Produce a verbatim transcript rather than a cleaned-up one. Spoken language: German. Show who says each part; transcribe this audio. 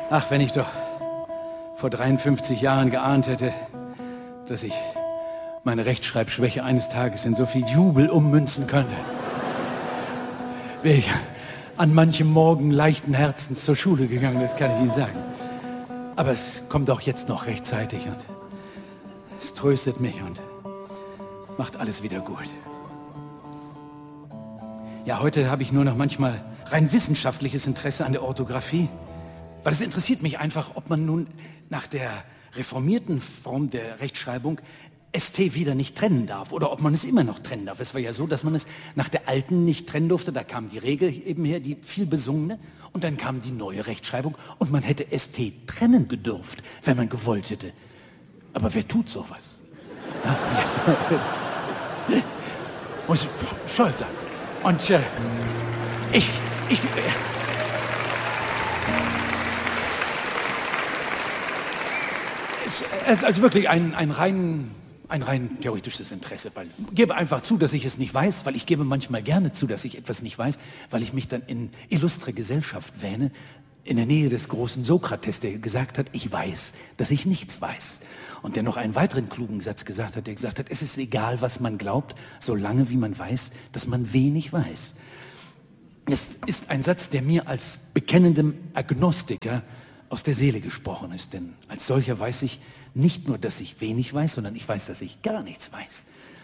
Speaker 1: Ach, wenn ich doch vor dreiundfünfzig Jahren geahnt hätte, dass ich meine Rechtschreibschwäche eines Tages in so viel Jubel ummünzen könnte. Wäre ich an manchem Morgen leichten Herzens zur Schule gegangen, das kann ich Ihnen sagen. Aber es kommt auch jetzt noch rechtzeitig und es tröstet mich und macht alles wieder gut. Ja, heute habe ich nur noch manchmal rein wissenschaftliches Interesse an der Orthographie, weil es interessiert mich einfach, ob man nun nach der reformierten Form der Rechtschreibung S T wieder nicht trennen darf oder ob man es immer noch trennen darf. Es war ja so, dass man es nach der alten nicht trennen durfte. Da kam die Regel eben her, die viel besungene. Und dann kam die neue Rechtschreibung und man hätte S T trennen gedurft, wenn man gewollt hätte. Aber wer tut sowas? Ja, jetzt, muss stolz sein. Und äh, ich, ich, äh, es ist also wirklich ein, ein rein... ein rein theoretisches Interesse, weil ich gebe einfach zu, dass ich es nicht weiß, weil ich gebe manchmal gerne zu, dass ich etwas nicht weiß, weil ich mich dann in illustre Gesellschaft wähne, in der Nähe des großen Sokrates, der gesagt hat, ich weiß, dass ich nichts weiß. Und der noch einen weiteren klugen Satz gesagt hat, der gesagt hat, es ist egal, was man glaubt, solange wie man weiß, dass man wenig weiß. Es ist ein Satz, der mir als bekennendem Agnostiker aus der Seele gesprochen ist, denn als solcher weiß ich nicht nur, dass ich wenig weiß, sondern ich weiß, dass ich gar nichts weiß.